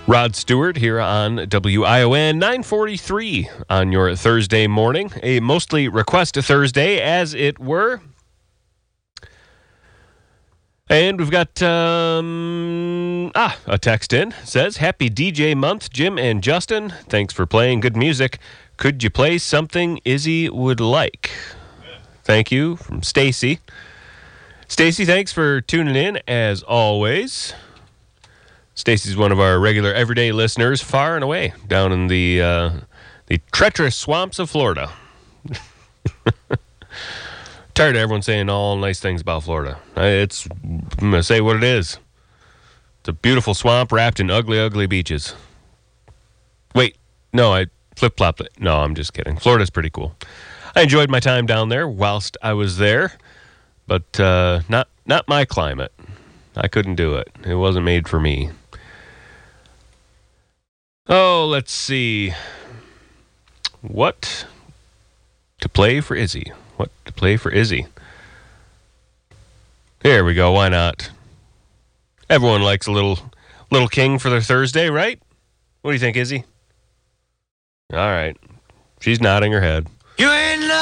Rod Stewart here on WION 943 on your Thursday morning. A mostly request a Thursday, as it were. And we've got a text in. Says, happy DJ month, Jim and Justin. Thanks for playing good music. Could you play something Izzy would like? Thank you, from Stacy. Stacy, thanks for tuning in, as always. Stacy's one of our regular everyday listeners, far and away, down in the treacherous swamps of Florida. Tired of everyone saying all nice things about Florida. I'm going to say what it is. It's a beautiful swamp wrapped in ugly, ugly beaches. Wait, no, I flip-flopped it. No, I'm just kidding. Florida's pretty cool. I enjoyed my time down there whilst I was there, but not my climate. I couldn't do it. It wasn't made for me. Oh, let's see. What to play for Izzy? What to play for Izzy? Here we go. Why not? Everyone likes a little King for their Thursday, right? What do you think, Izzy? All right. She's nodding her head. You ain't